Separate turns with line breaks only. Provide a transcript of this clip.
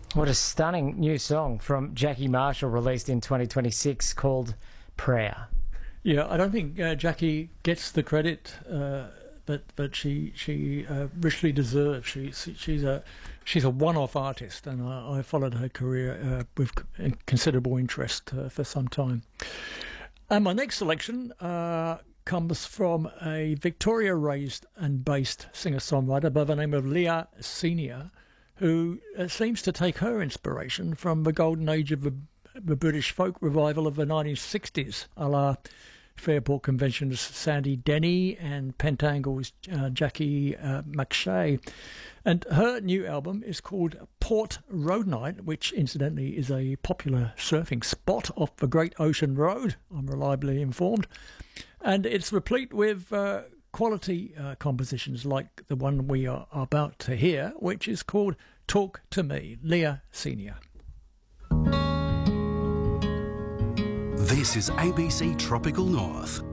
What a stunning new song from Jackie Marshall, released in 2026, called Prayer.
Yeah, I don't think Jackie gets the credit but she richly deserves. She's a one-off artist, and I followed her career with considerable interest for some time. And my next selection comes from a Victoria-raised and based singer-songwriter by the name of Leah Senior, who seems to take her inspiration from the golden age of the British folk revival of the 1960s, a la Fairport Convention's Sandy Denny and Pentangle's Jackie McShay. And her new album is called Port Road Night, which incidentally is a popular surfing spot off the Great Ocean Road, I'm reliably informed. And it's replete with quality compositions like the one we are about to hear, which is called Talk to Me, Leah Senior.
This is ABC Tropical North.